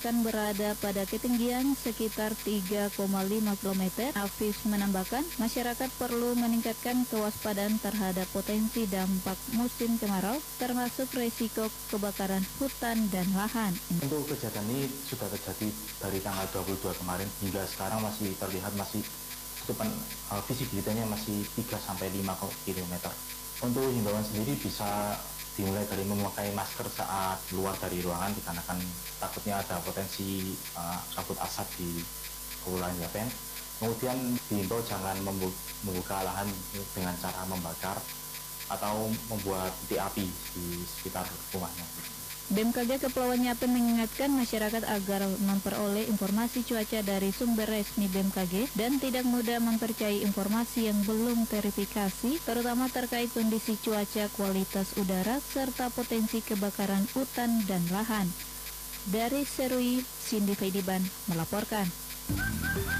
akan berada pada ketinggian sekitar 3,5 km. Hafiz menambahkan, masyarakat perlu meningkatkan kewaspadaan terhadap potensi dampak musim kemarau, termasuk resiko kebakaran hutan dan lahan. Untuk kejadian ini sudah terjadi dari tanggal 22 kemarin hingga sekarang masih terlihat tutupan visibilitasnya masih 3-5 km. Untuk himbauan sendiri bisa dimulai dari memakai masker saat keluar dari ruangan dikarenakan takutnya ada potensi kabut asap di Kepulauan Yapen. Kemudian diimbau jangan membuka lahan dengan cara membakar atau membuat titik api di sekitar rumahnya. BMKG Kepulauan Yapen mengingatkan masyarakat agar memperoleh informasi cuaca dari sumber resmi BMKG dan tidak mudah mempercayai informasi yang belum verifikasi, terutama terkait kondisi cuaca, kualitas udara, serta potensi kebakaran hutan dan lahan. Dari Serui, Cindy Fediban melaporkan.